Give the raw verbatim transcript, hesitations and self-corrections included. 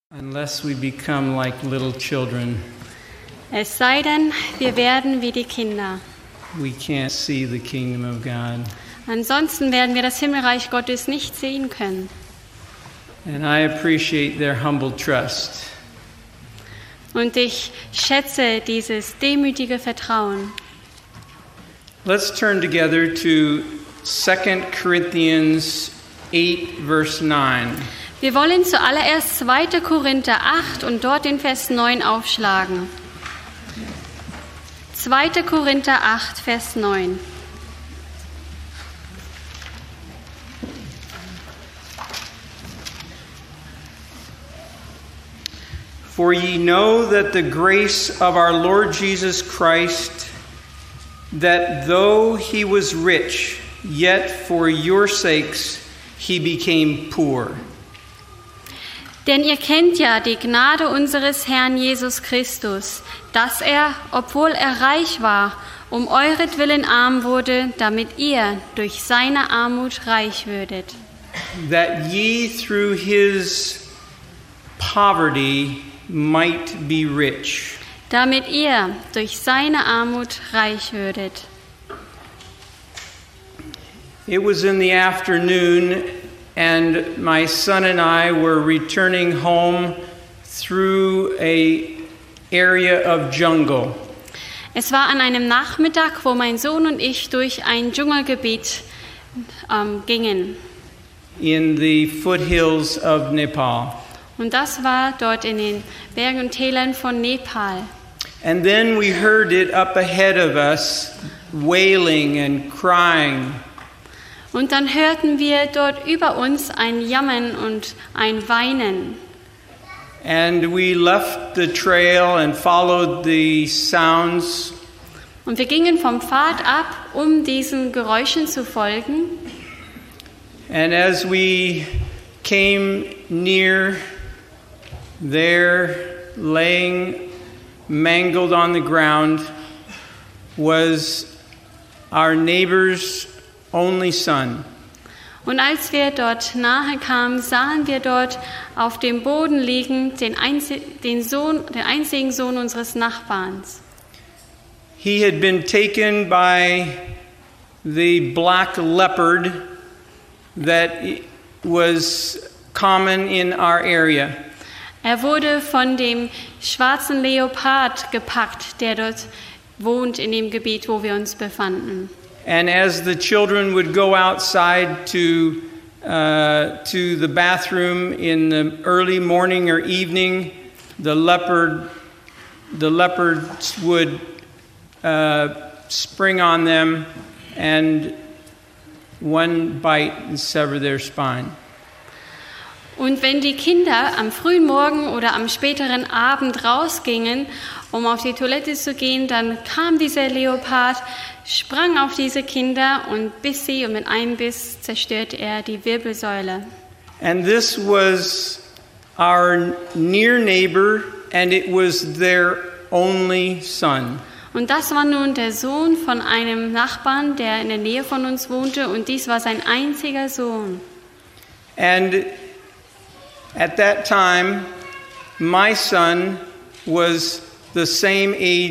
Unless we become like little children, Es sei denn, wir werden wie die Kinder. we can't see the kingdom of God. Ansonsten werden wir das Himmelreich Gottes nicht sehen können. And I appreciate their humble trust. Und ich schätze dieses demütige Vertrauen. Let's turn together to Second Corinthians eight, verse nine. Wir wollen zuallererst zweiter Korinther acht und dort den Vers neun aufschlagen. zweiter Korinther acht, Vers neun. For ye know that the grace of our Lord Jesus Christ, that though he was rich, yet for your sakes he became poor. Denn ihr kennt ja die Gnade unseres Herrn Jesus Christus, dass er, obwohl er reich war, um euretwillen arm wurde, damit ihr durch seine Armut reich würdet. That ye through his poverty might be rich. Damit ihr durch seine Armut reich würdet. It was in the afternoon, and my son and I were returning home through a area of jungle. Es war an einem Nachmittag, wo mein Sohn und ich durch ein Dschungelgebiet ähm, gingen. In the foothills of Nepal. Und das war dort in den Bergen und Tälern von Nepal. And then we heard it up ahead of us, wailing and crying. Und dann hörten wir dort über uns ein Jammern und ein Weinen. And we left the trail and followed the sounds. Und wir gingen vom Pfad ab, um diesen Geräuschen zu folgen. And as we came near, there, laying mangled on the ground, was our neighbor's only son. Und als wir dort nahe kamen, sahen wir dort auf dem Boden liegen den, einzi- den, Sohn, den einzigen Sohn unseres Nachbarns. He had been taken by the black leopard that was common in our area. Er wurde von dem schwarzen Leopard gepackt, der dort wohnt in dem Gebiet, wo wir uns befanden. And as the children would go outside to uh, to the bathroom in the early morning or evening, the leopard the leopards would uh, spring on them and one bite and sever their spine. Und wenn die Kinder am frühen Morgen oder am späteren Abend rausgingen, um auf die Toilette zu gehen, dann kam dieser Leopard, sprang auf diese Kinder und biss sie und mit einem Biss zerstörte er die Wirbelsäule. And this was our near neighbor, and it was their only son. Und das war nun der Sohn von einem Nachbarn, der in der Nähe von uns wohnte, und dies war sein einziger Sohn. And at that time, my son was the same age